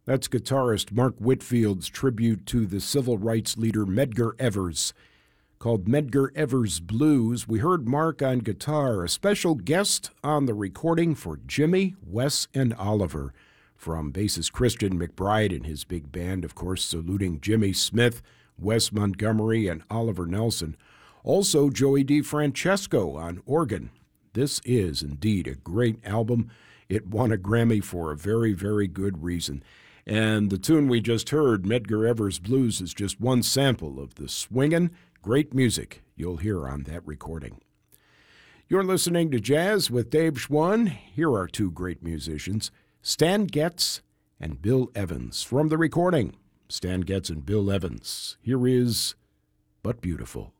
That's guitarist Mark Whitfield's tribute to the civil rights leader Medgar Evers. Called Medgar Evers Blues. We heard Mark on guitar, a special guest on the recording for Jimmy, Wes, and Oliver, from bassist Christian McBride and his big band, of course, saluting Jimmy Smith, Wes Montgomery, and Oliver Nelson. Also, Joey DeFrancesco on organ. This is indeed a great album. It won a Grammy for a very, very good reason. And the tune we just heard, Medgar Evers Blues, is just one sample of the swingin', great music you'll hear on that recording. You're listening to Jazz with Dave Schwann. Here are two great musicians, Stan Getz and Bill Evans. From the recording, Stan Getz and Bill Evans. Here is But Beautiful.